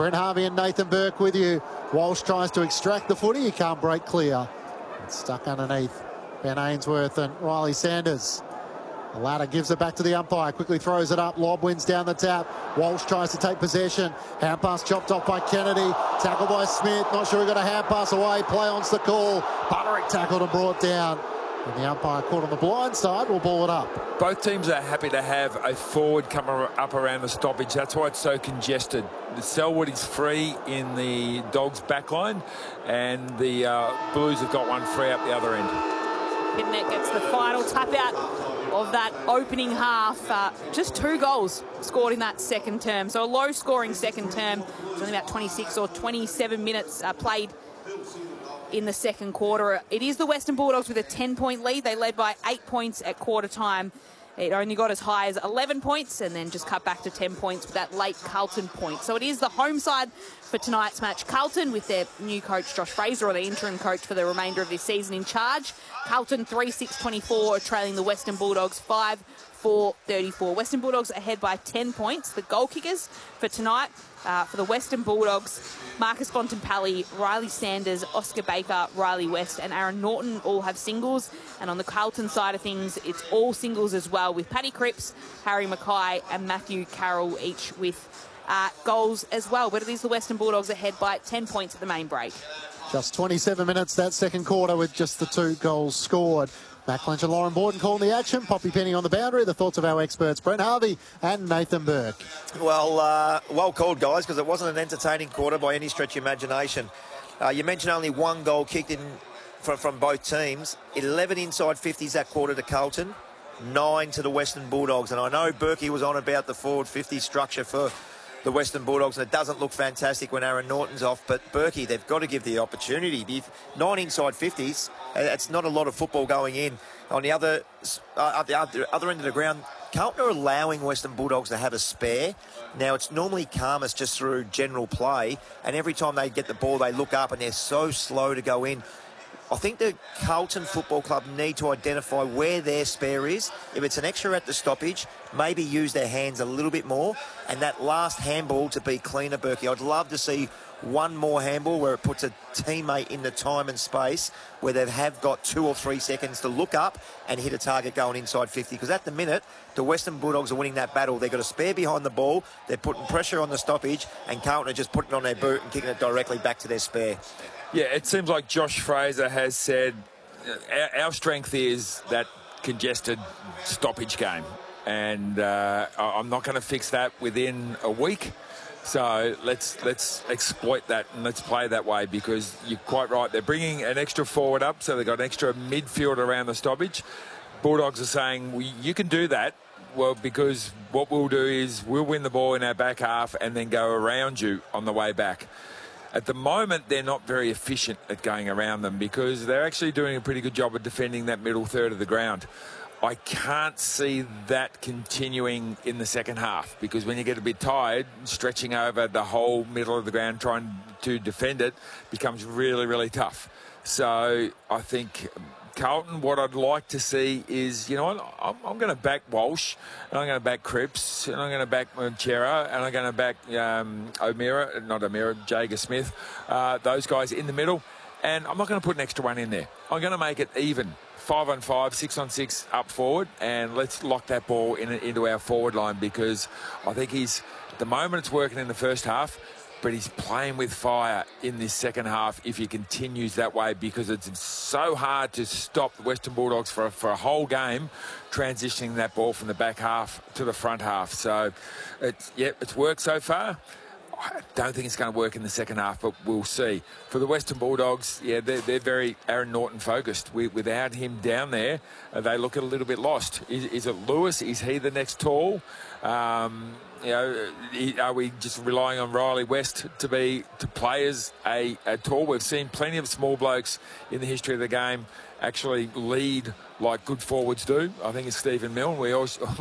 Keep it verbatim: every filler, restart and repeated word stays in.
Brent Harvey and Nathan Burke with you. Walsh tries to extract the footy. He can't break clear. It's stuck underneath Ben Ainsworth and Riley Sanders. The ladder gives it back to the umpire, quickly throws it up. Lob wins down the tap. Walsh tries to take possession. Hand pass chopped off by Kennedy. Tackled by Smith. Not sure he got a hand pass away. Play on's the call. Butterick tackled and brought down. And the umpire caught on the blind side will ball it up. Both teams are happy to have a forward come up around the stoppage. That's why it's so congested. The Selwood is free in the Dogs' back line, and the uh, Blues have got one free up the other end. Pitnet gets the final tap out of that opening half. Uh, just two goals scored in that second term. So a low-scoring second term. It's only about twenty-six or twenty-seven minutes uh, played in the second quarter. It is the Western Bulldogs with a ten-point lead. They led by eight points at quarter time. It only got as high as eleven points and then just cut back to ten points with that late Carlton point. So it is the home side for tonight's match. Carlton with their new coach Josh Fraser, or the interim coach for the remainder of this season, in charge. Carlton three six twenty-four, trailing the Western Bulldogs five four thirty-four. Western Bulldogs ahead by ten points. The goal kickers for tonight uh, for the Western Bulldogs: Marcus Bontempelli, Riley Sanders, Oscar Baker, Riley West and Aaron Norton all have singles. And on the Carlton side of things, it's all singles as well, with Paddy Cripps, Harry Mackay and Matthew Carroll each with uh, goals as well. But it is the Western Bulldogs ahead by ten points at the main break. Just twenty-seven minutes that second quarter with just the two goals scored. Matt Clinch and Lauren Borden calling the action. Poppy Penny on the boundary. The thoughts of our experts, Brent Harvey and Nathan Burke. Well, uh, well called, guys, because it wasn't an entertaining quarter by any stretch of imagination. Uh, you mentioned only one goal kicked in from, from both teams. eleven inside fifties that quarter to Carlton, nine to the Western Bulldogs. And I know Burkey was on about the forward fifty structure for the Western Bulldogs, and it doesn't look fantastic when Aaron Norton's off, but Burkey, they've got to give the opportunity. If nine inside fifties, it's not a lot of football going in. On the other, uh, at the other end of the ground, Carlton are allowing Western Bulldogs to have a spare. Now, it's normally calmest just through general play, and every time they get the ball, they look up, and they're so slow to go in. I think the Carlton Football Club need to identify where their spare is. If it's an extra at the stoppage, maybe use their hands a little bit more. And that last handball to be cleaner, Berkey. I'd love to see one more handball where it puts a teammate in the time and space where they have got two or three seconds to look up and hit a target going inside fifty. Because at the minute, the Western Bulldogs are winning that battle. They've got a spare behind the ball. They're putting pressure on the stoppage, and Carlton are just putting it on their boot and kicking it directly back to their spare. Yeah, it seems like Josh Fraser has said our, our strength is that congested stoppage game, and uh, I'm not going to fix that within a week. So let's let's exploit that and let's play that way, because you're quite right. They're bringing an extra forward up, so they've got an extra midfield around the stoppage. Bulldogs are saying, well, you can do that. Well, because what we'll do is we'll win the ball in our back half and then go around you on the way back. At the moment, they're not very efficient at going around them, because they're actually doing a pretty good job of defending that middle third of the ground. I can't see that continuing in the second half, because when you get a bit tired, stretching over the whole middle of the ground trying to defend it becomes really, really tough. So I think Carlton, what I'd like to see is, you know what, I'm, I'm going to back Walsh, and I'm going to back Cripps, and I'm going to back Monchera, and I'm going to back um, O'Meara, not O'Meara, Jager Smith, uh, those guys in the middle. And I'm not going to put an extra one in there. I'm going to make it even. Five on five, six on six up forward, and let's lock that ball in, into our forward line, because I think he's, at the moment it's working in the first half, but he's playing with fire in this second half if he continues that way, because it's so hard to stop the Western Bulldogs for a, for a whole game transitioning that ball from the back half to the front half. So, it's, yeah, it's worked so far. I don't think it's going to work in the second half, but we'll see. For the Western Bulldogs, yeah, they're, they're very Aaron Norton focused. We, without him down there, uh, they look a little bit lost. Is, is it Lewis? Is he the next tall? Um, you know, are we just relying on Riley West to be to play as a, a tall? We've seen plenty of small blokes in the history of the game actually lead like good forwards do. I think it's Stephen Milne. We also